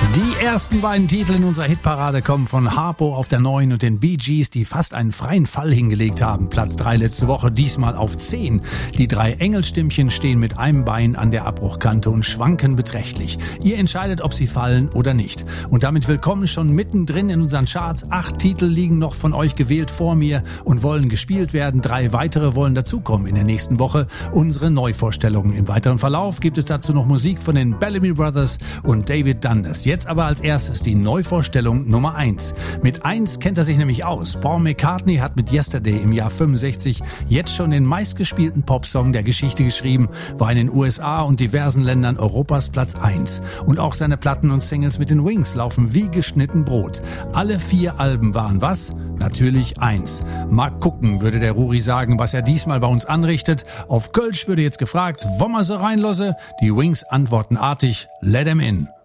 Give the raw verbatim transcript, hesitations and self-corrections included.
Die ersten beiden Titel in unserer Hitparade kommen von Harpo auf der neun und den Bee Gees, die fast einen freien Fall hingelegt haben. Platz drei letzte Woche, diesmal auf zehn. Die drei Engelstimmchen stehen mit einem Bein an der Abbruchkante und schwanken beträchtlich. Ihr entscheidet, ob sie fallen oder nicht. Und damit willkommen schon mittendrin in unseren Charts. Acht Titel liegen noch von euch gewählt vor mir und wollen gespielt werden. Drei weitere wollen dazukommen in der nächsten Woche. Unsere Neuvorstellungen. Im weiteren Verlauf gibt es dazu noch Musik von den Bellamy Brothers und David Dundas. Jetzt aber als erstes die Neuvorstellung Nummer eins. Mit eins kennt er sich nämlich aus. Paul McCartney hat mit Yesterday im Jahr fünfundsechzig jetzt schon den meistgespielten Popsong der Geschichte geschrieben, war in den U S A und diversen Ländern Europas Platz eins. Und auch seine Platten und Singles mit den Wings laufen wie geschnitten Brot. Alle vier Alben waren was? Natürlich eins. Mal gucken, würde der Ruri sagen, was er diesmal bei uns anrichtet. Auf Kölsch würde jetzt gefragt, wo man so reinlosse? Die Wings antworten artig, let 'em in.